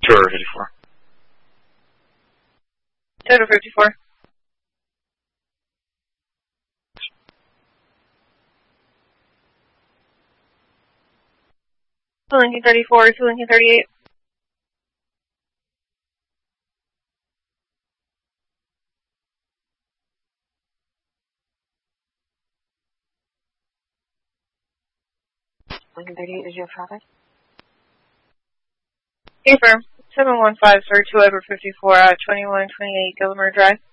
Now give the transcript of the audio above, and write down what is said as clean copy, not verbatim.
over 54. 2 over 54. To Lincoln 34, to Lincoln 38. Lincoln 38, did you have traffic? Affirm. 715, sir, 2 over 54, 2128 Gilmer Drive.